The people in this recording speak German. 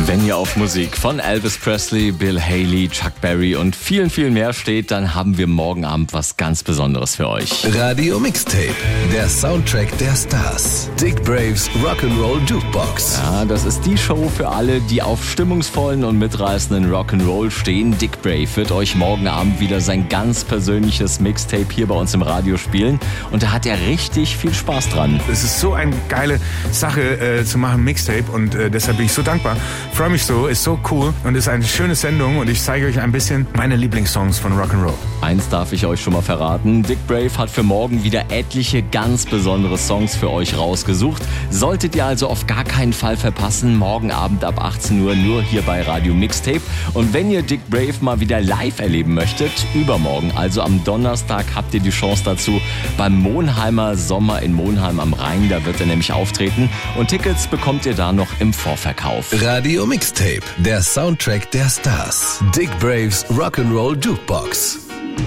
Wenn ihr auf Musik von Elvis Presley, Bill Haley, Chuck Berry und vielen, vielen mehr steht, dann haben wir morgen Abend was ganz Besonderes für euch. Radio Mixtape, der Soundtrack der Stars. Dick Braves Rock'n'Roll Jukebox. Ja, das ist die Show für alle, die auf stimmungsvollen und mitreißenden Rock'n'Roll stehen. Dick Brave wird euch morgen Abend wieder sein ganz persönliches Mixtape hier bei uns im Radio spielen. Und da hat er richtig viel Spaß dran. Es ist so eine geile Sache zu machen, Mixtape. Und deshalb bin ich so dankbar. Freue mich so, ist so cool und ist eine schöne Sendung und ich zeige euch ein bisschen meine Lieblingssongs von Rock'n'Roll. Eins darf ich euch schon mal verraten, Dick Brave hat für morgen wieder etliche ganz besondere Songs für euch rausgesucht. Solltet ihr also auf gar keinen Fall verpassen, morgen Abend ab 18 Uhr nur hier bei Radio Mixtape. Und wenn ihr Dick Brave mal wieder live erleben möchtet, übermorgen, also am Donnerstag, habt ihr die Chance dazu beim Monheimer Sommer in Monheim am Rhein. Da wird er nämlich auftreten und Tickets bekommt ihr da noch im Vorverkauf. Radio Mixtape, der Soundtrack der Stars. Dick Braves Rock'n'Roll Jukebox.